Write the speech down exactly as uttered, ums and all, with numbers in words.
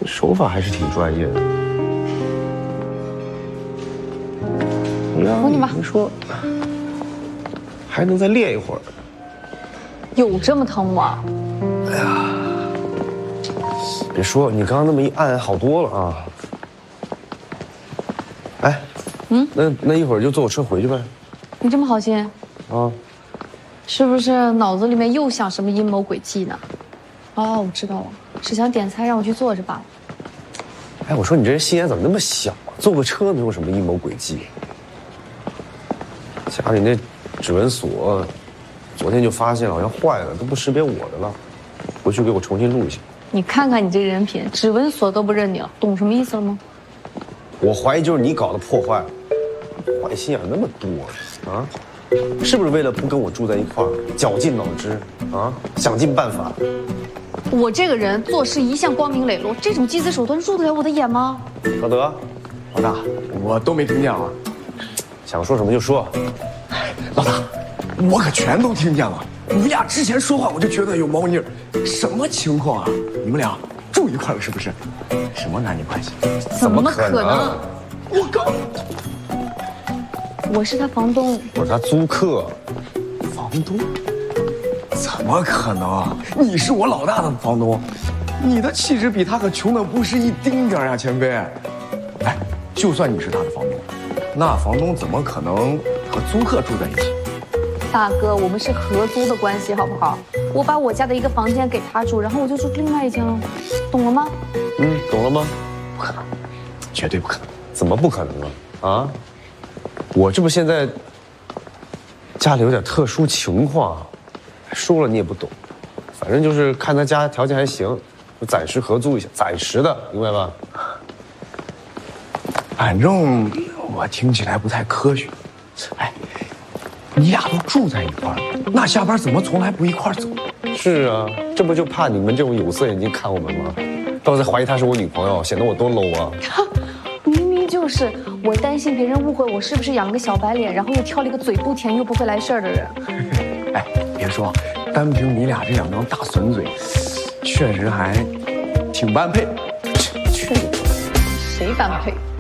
手法还是挺专业的。我扶你吧。 你说还能再练一会儿？ 有这么疼吗？ 哎呀，别说，你刚刚那么一按，好多了啊。哎，嗯，那那一会儿就坐我车回去呗。 你这么好心啊？是不是脑子里面又想什么阴谋诡计呢？哦，我知道了，是想点菜让我去做是吧？ 哎，我说你这人心眼怎么那么小啊？坐个车能有什么阴谋诡计？家里那指纹锁，昨天就发现了，好像坏了，都不识别我的了。回去给我重新录一下。你看看你这人品，指纹锁都不认你了，懂什么意思了吗？ 我怀疑就是你搞的破坏，坏心眼那么多啊！是不是为了不跟我住在一块儿，绞尽脑汁啊，想尽办法？ 我这个人做事一向光明磊落，这种鸡贼手段入得了我的眼吗？ 老德， 老大，我都没听见啊， 想说什么就说。 老大，我可全都听见了。你俩之前说话我就觉得有猫腻儿，什么情况啊？你们俩住一块了是不是？什么男女关系？ 怎么可能？ 我刚， 我是他房东， 我是他租客。 房东？怎么可能？你是我老大的房东，你的气质比他可穷的不是一丁点儿呀，前辈。哎，就算你是他的房东，那房东怎么可能和租客住在一起？ 大哥，我们是合租的关系，好不好？我把我家的一个房间给他住，然后我就住另外一间了，懂了吗？ 嗯，懂了吗？ 不可能，绝对不可能。 怎么不可能啊？啊，我这不现在家里有点特殊情况，说了你也不懂。反正就是看他家条件还行，就暂时合租一下，暂时的，明白吧？ 反正我听起来不太科学。哎，你俩都住在一块儿，那下班怎么从来不一块儿走？ 是啊，这不就怕你们这种有色眼镜看我们吗？到时候怀疑她是我女朋友，显得我多 low 啊！ 明明就是，我担心别人误会我是不是养了个小白脸，然后又挑了一个嘴不甜又不会来事儿的人。 哎，别说，单凭你俩这两张大损嘴，确实还挺般配。 确实，谁般配？